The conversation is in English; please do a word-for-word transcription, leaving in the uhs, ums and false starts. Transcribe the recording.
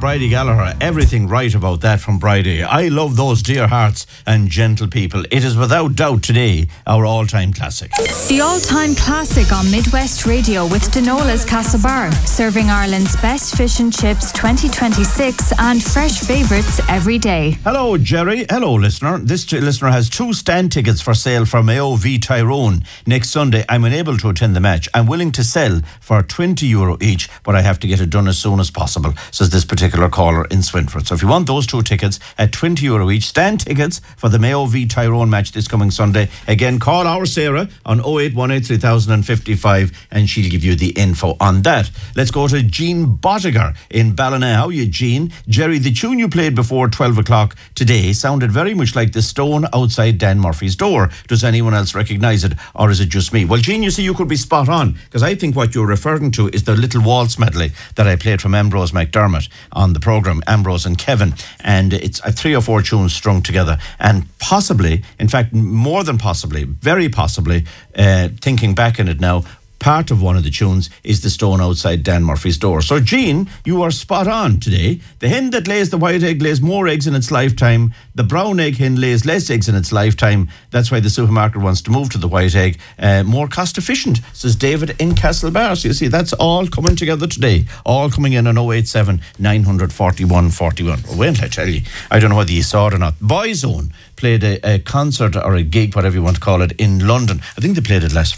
Bridie Gallagher. Everything right about that from Bridie. I love those dear hearts and gentle people. It is without doubt today our all-time classic. The all-time classic on Midwest Radio with Denola's Castlebar, serving Ireland's best fish and chips twenty twenty-six and fresh favourites every day. Hello, Jerry. Hello, listener. This t- listener has two stand tickets for sale for Mayo v Tyrone next Sunday. I'm unable to attend the match. I'm willing to sell for twenty euro each, but I have to get it done as soon as possible, says this particular caller in Swinford. So if you want those two tickets at twenty euro each, stand tickets for the Mayo v Tyrone match this coming Sunday, again, call our Sarah on oh eight one eight three thousand fifty-five and she'll give you the info on that. Let's go to Jean Bottiger in Ballina. How are you, Jean? Jerry, the tune you played before twelve o'clock today sounded very much like the stone outside Dan Murphy's door. Does anyone else recognise it, or is it just me? Well, Jean, you see, you could be spot on, because I think what you're referring to is the little waltz medley that I played from Ambrose McDermott on the programme, Ambrose and Kevin, and it's uh, three or four tunes strung together, and possibly, in fact, more than possibly, very possibly, uh, thinking back on it now, part of one of the tunes is the stone outside Dan Murphy's door. So, Jean, you are spot on today. The hen that lays the white egg lays more eggs in its lifetime. The brown egg hen lays less eggs in its lifetime. That's why the supermarket wants to move to the white egg. Uh, more cost efficient, says David in Castlebar. So you see, that's all coming together today. All coming in on oh eight seven, nine four one, four one. Well, wait until I tell you. I don't know whether you saw it or not. Boyzone played a, a concert or a gig, whatever you want to call it, in London. I think they played it last